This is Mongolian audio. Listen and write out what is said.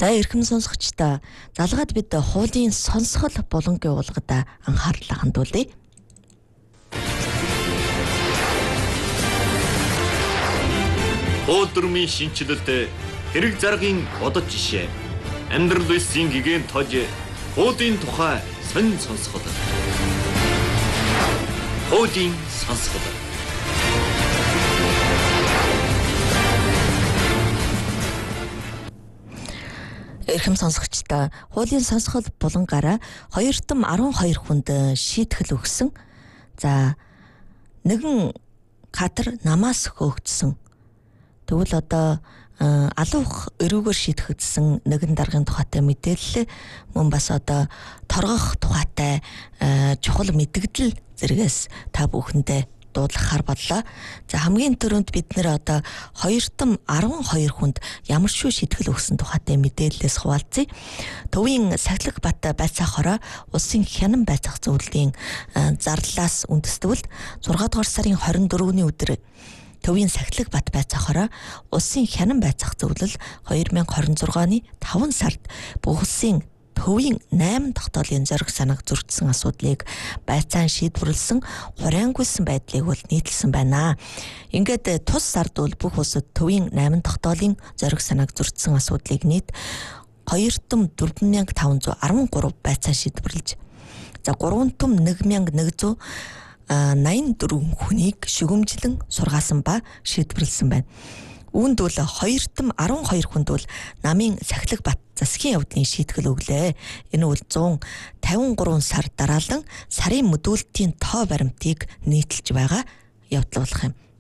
За эрхэм сонсогчдоо залгаад бид хуулийн сонсгол болонгийн уулгад анхаарлаа хандуулъя. Өдрөмийн шинчлэлд хэрэг заргын бодож жишээ амьдрал үеийн гигэн тож хуулийн тухай сонь сонсгол. Хуулийн сонсгол. Эрхэм сонсогчдоо хуулийн сонсгол булангаараа 212 хүнд шийтгэл өгсөн. За нэгэн хатар намаас хөөгдсөн. Тэгвэл одоо алуух эрүүгээр шийтгэгдсэн нэгэн даргын тухайтай мэдээлэл мөн бас одоо торгох тухайтай чухал мэдгдэл зэрэгээс та бүхэндээ дуудлахаар боллоо. За хамгийн түрүүнд бид нэр одоо 212 хүнд ямар шүү шийтгэл өгсөн тухайтай мэдээлэлээс хуваалцъя. Төвийн Сахилга бат байцаах хороо улсын хянан байцаах зөвлөлийн зарлалаас үндэствэл 6 дугаар сарын 24-ний өдөр Төвийн Сахилга бат байцаах хороо улсын хянан байцаах зөвлөл 2026-ны 5 сард бүх улсын Төвийн 8 тогтоолын зориг санааг зөрчсөн асуудлыг байцаан шийдвэрлсэн хураангуйсан байдлыг бол нийтлсэн байна. Ингээд тус сард бол бүх улсад Төвийн 8 тогтоолын зориг санааг зөрчсөн асуудлыг нийт 2,4513 байцаан шийдвэрлэж, за 3,1184 хүнийг шүгэмжлэн сургаасан ба шийдвэрлсэн байна. Үүнд бол 212 хүнд бол намын Сахилга бат засгийн явдлын шийтгэл өглөө. Энэ бол 153 сар дараалан сарын мөдүүлтийн тоо баримтыг нийтэлж байгаа явдал болох юм.